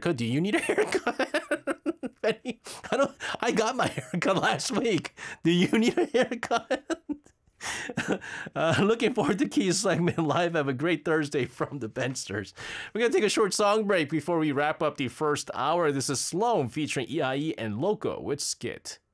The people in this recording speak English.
Monica, do you need a haircut? Benny, I got my haircut last week. Do you need a haircut? Looking forward to Key's segment live. Have a great Thursday from the Bensters. We're going to take a short song break before we wrap up the first hour. This is Sloan featuring EIE and Loco with Skit.